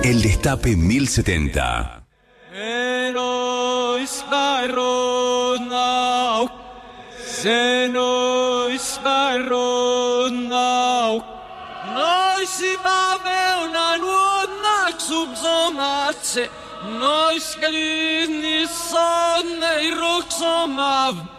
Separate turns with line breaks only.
El Destape 1070.
Nois glidni sonne i roksomavn